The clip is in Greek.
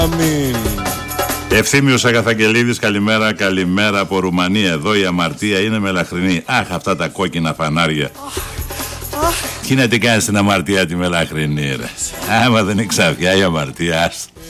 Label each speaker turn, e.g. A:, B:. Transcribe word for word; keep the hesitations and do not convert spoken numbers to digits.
A: Αμήν.
B: Ευθύμιος Αγαθαγγελίδης, καλημέρα, καλημέρα από Ρουμανία. Εδώ η αμαρτία είναι μελαχρινή. Αχ, αυτά τα κόκκινα φανάρια. Τι να την κάνεις στην αμαρτία τη μελαχρινή, ρε. Άμα δεν είναι ξαφιά η αμαρτία.